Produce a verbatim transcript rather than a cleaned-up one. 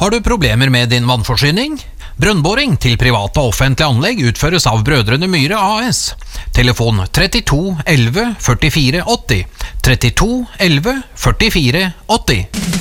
Har du problemer med din vannforsyning? Brønnboring til private og offentlige anlegg utføres av Brødrene Myhre A S. Telefon trettito elleve førtifire åtti. trettito elleve førtifire åtti.